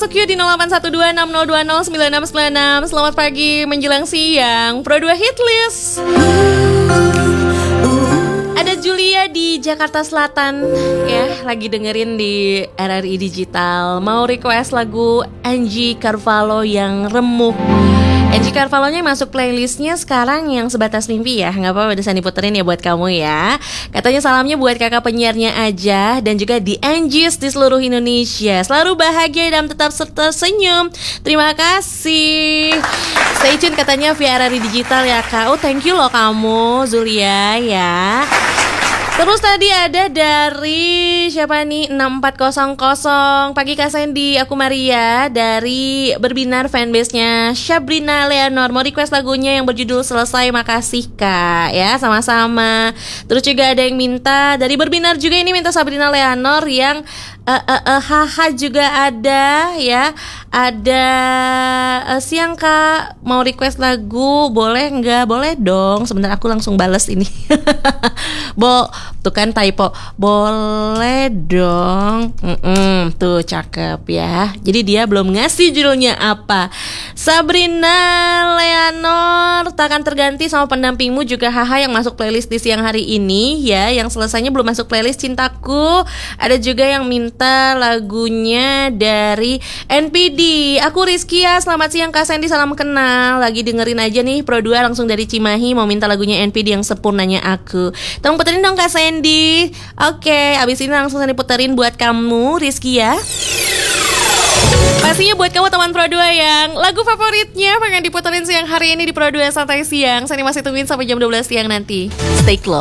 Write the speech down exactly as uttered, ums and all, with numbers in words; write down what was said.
masuk yuk di nol delapan satu dua enam nol dua nol sembilan enam sembilan enam. Selamat pagi menjelang siang Pro dua Hitlist. Ada Julia di Jakarta Selatan ya, lagi dengerin di R R I Digital. Mau request lagu Angie Carvalho yang Remuk. Angie Carvalho-nya masuk playlistnya sekarang yang Sebatas Mimpi ya. Gak apa-apa, udah Sandi puterin ya buat kamu ya. Katanya salamnya buat kakak penyiarnya aja, dan juga di Angies di seluruh Indonesia. Selalu bahagia dan tetap tersenyum. Terima kasih. Stay tune katanya via R R I Digital ya kak. Oh thank you loh kamu Zulia ya. Terus tadi ada dari siapa nih, enam empat nol nol. Pagi Kak Sandy, aku Maria dari Berbinar fanbase-nya Sabrina Leonor. Mau request lagunya yang berjudul Selesai. Makasih Kak ya, sama-sama. Terus juga ada yang minta dari Berbinar juga, ini minta Sabrina Leonor yang uh, uh, uh, haha juga ada ya. Ada uh, siang Kak, mau request lagu, boleh nggak? Boleh dong, sebentar aku langsung bales ini. Bo, tuh kan typo. Boleh dong. Mm-mm, tuh cakep ya. Jadi dia belum ngasih judulnya apa. Sabrina Leonor, takkan terganti sama pendampingmu juga haha yang masuk playlist di siang hari ini ya. Yang selesainya belum masuk playlist Cintaku. Ada juga yang minta lagunya dari N P D. Aku Rizkia, selamat siang Kak Sandy, salam kenal. Lagi dengerin aja nih Pro dua langsung dari Cimahi. Mau minta lagunya N P D yang Sempurnanya Aku. Tolong puterin dong Kak Sandy. Oke, abis ini langsung Sandy puterin buat kamu Rizky ya. Pastinya buat kamu teman Pro dua yang lagu favoritnya pengen diputerin siang hari ini di Pro dua Santai Siang. Sandy masih tungguin sampai jam dua belas siang nanti. Stay close.